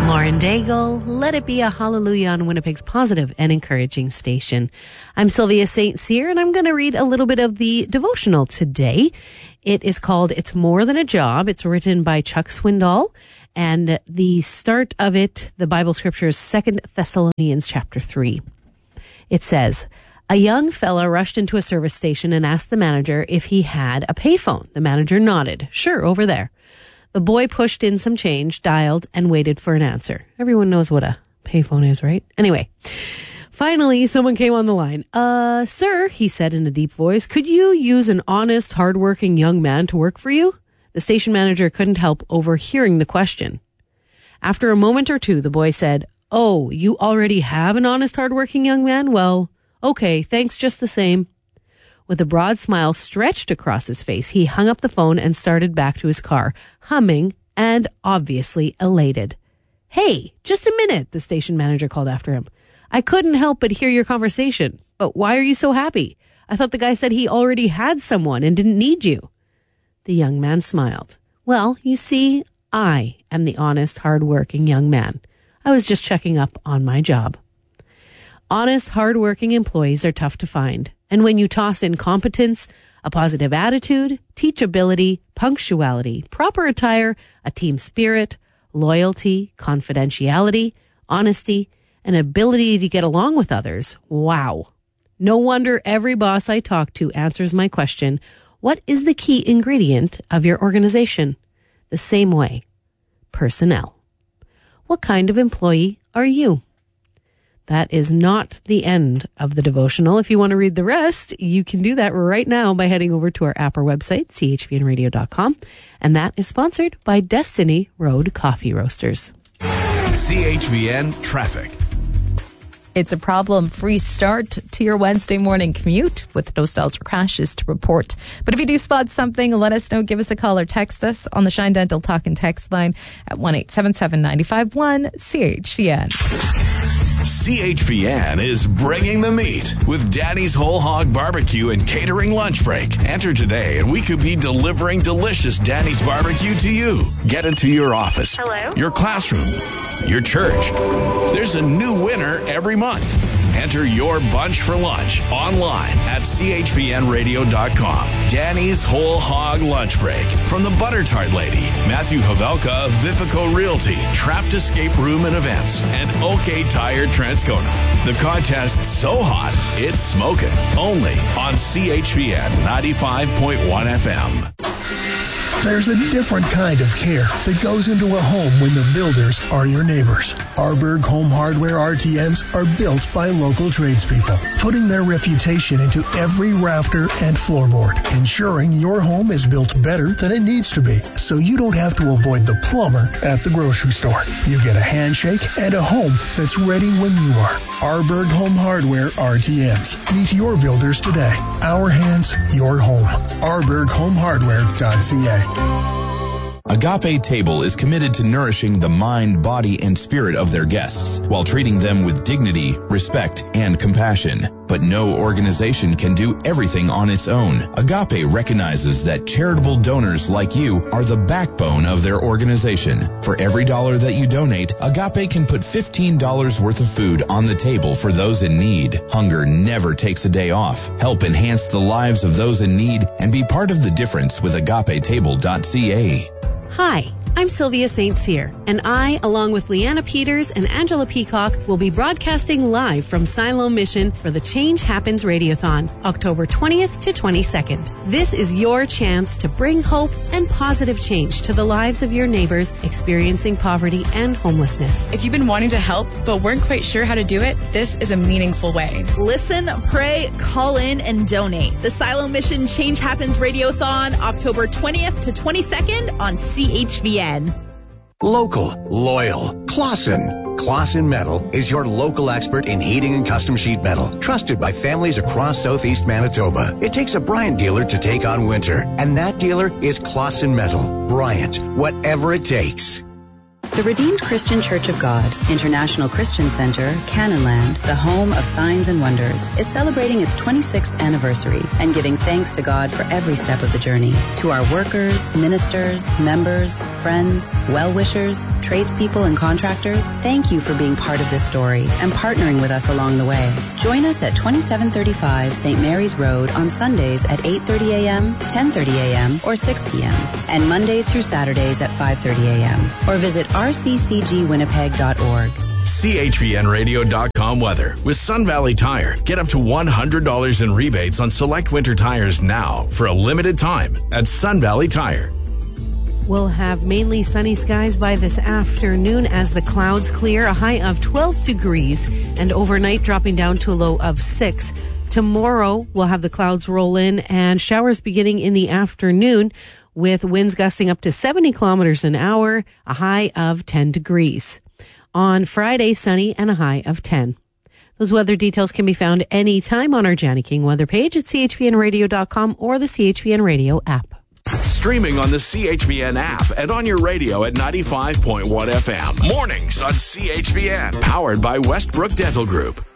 Lauren Daigle, let it be a hallelujah on Winnipeg's positive and encouraging station. I'm Sylvia St. Cyr, and I'm going to read a little bit of the devotional today. It is called It's More Than a Job. It's written by Chuck Swindoll, and the start of it, the Bible scripture is 2 Thessalonians chapter 3. It says, a young fella rushed into a service station and asked the manager if he had a payphone. The manager nodded. Sure, over there. The boy pushed in some change, dialed, and waited for an answer. Everyone knows what a payphone is, right? Anyway, finally, someone came on the line. Sir, he said in a deep voice, could you use an honest, hardworking young man to work for you? The station manager couldn't help overhearing the question. After a moment or two, the boy said, oh, you already have an honest, hardworking young man? Well, okay, thanks just the same. With a broad smile stretched across his face, he hung up the phone and started back to his car, humming and obviously elated. Hey, just a minute, the station manager called after him. I couldn't help but hear your conversation. But why are you so happy? I thought the guy said he already had someone and didn't need you. The young man smiled. Well, you see, I am the honest, hard-working young man. I was just checking up on my job. Honest, hard-working employees are tough to find. And when you toss in competence, a positive attitude, teachability, punctuality, proper attire, a team spirit, loyalty, confidentiality, honesty, and ability to get along with others, wow. No wonder every boss I talk to answers my question, what is the key ingredient of your organization? The same way, personnel. What kind of employee are you? That is not the end of the devotional. If you want to read the rest, you can do that right now by heading over to our app or website, chvnradio.com. And that is sponsored by Destiny Road Coffee Roasters. CHVN Traffic. It's a problem-free start to your Wednesday morning commute with no stalls or crashes to report. But if you do spot something, let us know. Give us a call or text us on the Shine Dental Talk and Text line at 1-877-951-CHVN. CHVN is bringing the meat with Danny's Whole Hog Barbecue and Catering Lunch Break. Enter today and we could be delivering delicious Danny's Barbecue to you. Get it to your office, hello, your classroom, your church. There's a new winner every month. Enter your bunch for lunch online at chvnradio.com. Danny's Whole Hog Lunch Break from the Butter Tart Lady, Matthew Havelka of Vifico Realty, Trapped Escape Room and Events, and OK Tire Transcona. The contest's so hot, it's smoking. Only on CHVN 95.1 FM. There's a different kind of care that goes into a home when the builders are your neighbors. Arberg Home Hardware RTMs are built by local tradespeople, putting their reputation into every rafter and floorboard, ensuring your home is built better than it needs to be, so you don't have to avoid the plumber at the grocery store. You get a handshake and a home that's ready when you are. Arberg Home Hardware RTMs. Meet your builders today. Our hands, your home. ArbergHomeHardware.ca. Agape Table is committed to nourishing the mind, body, and spirit of their guests while treating them with dignity, respect, and compassion. But no organization can do everything on its own. Agape recognizes that charitable donors like you are the backbone of their organization. For every $1 that you donate, Agape can put $15 worth of food on the table for those in need. Hunger never takes a day off. Help enhance the lives of those in need and be part of the difference with agapetable.ca. Hi, I'm Sylvia St. Cyr, and I, along with Leanna Peters and Angela Peacock, will be broadcasting live from Siloam Mission for the Change Happens Radiothon, October 20th to 22nd. This is your chance to bring hope and positive change to the lives of your neighbors experiencing poverty and homelessness. If you've been wanting to help but weren't quite sure how to do it, this is a meaningful way. Listen, pray, call in, and donate. The Siloam Mission Change Happens Radiothon, October 20th to 22nd on CHVN. Local, loyal, Clausen. Clausen Metal is your local expert in heating and custom sheet metal, trusted by families across southeast Manitoba. It takes a Bryant dealer to take on winter, and that dealer is Clausen Metal. Bryant, whatever it takes. The Redeemed Christian Church of God, International Christian Center, Cannonland, the home of signs and wonders, is celebrating its 26th anniversary and giving thanks to God for every step of the journey. To our workers, ministers, members, friends, well-wishers, tradespeople, and contractors, thank you for being part of this story and partnering with us along the way. Join us at 2735 St. Mary's Road on Sundays at 8:30 a.m., 10:30 a.m., or 6 p.m., and Mondays through Saturdays at 5:30 a.m., or visit rccgwinnipeg.org. CHVNradio.com weather. With Sun Valley Tire, get up to $100 in rebates on select winter tires now for a limited time at Sun Valley Tire. We'll have mainly sunny skies by this afternoon as the clouds clear, a high of 12 degrees, and overnight dropping down to a low of 6. Tomorrow, we'll have the clouds roll in and showers beginning in the afternoon with winds gusting up to 70 kilometers an hour, a high of 10 degrees. On Friday, sunny and a high of 10. Those weather details can be found anytime on our Jani King weather page at chvnradio.com or the CHVN Radio app. Streaming on the CHVN app and on your radio at 95.1 FM. Mornings on CHVN. Powered by Westbrook Dental Group.